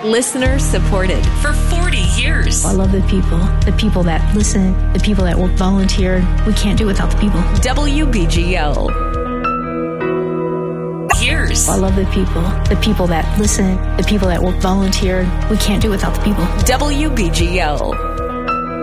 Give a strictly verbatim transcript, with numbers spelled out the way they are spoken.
Listener supported for forty years. I love the people, the people that listen, the people that will volunteer. We can't do it without the people. W B G L. Years. I love the people, the people that listen, the people that will volunteer. We can't do it without the people. W B G L.